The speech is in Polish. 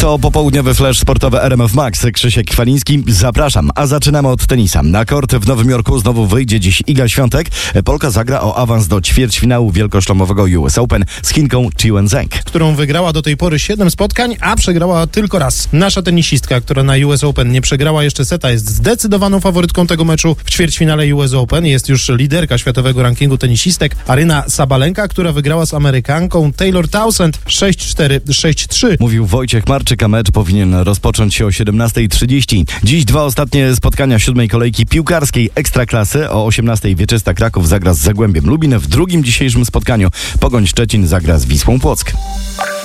To popołudniowy flash sportowy RMF Max. Krzysiek Kwaliński, zapraszam. A zaczynamy od tenisa. Na kort w Nowym Jorku znowu wyjdzie dziś Iga Świątek. Polka zagra o awans do ćwierćfinału wielkoszlemowego US Open z Chinką Chiwen Zheng, którą wygrała do tej pory 7 spotkań, a przegrała tylko raz. Nasza tenisistka, która na US Open nie przegrała jeszcze seta, jest zdecydowaną faworytką tego meczu w ćwierćfinale US Open. Jest już liderka światowego rankingu tenisistek Aryna Sabalenka, która wygrała z Amerykanką Taylor Townsend 6-4, 6-3. Mówił Wojciech Marczyk, a mecz powinien rozpocząć się o 17:30. Dziś dwa ostatnie spotkania 7. kolejki piłkarskiej Ekstraklasy. O 18:00 Wieczysta Kraków zagra z Zagłębiem Lubin. W drugim dzisiejszym spotkaniu Pogoń Szczecin zagra z Wisłą Płock.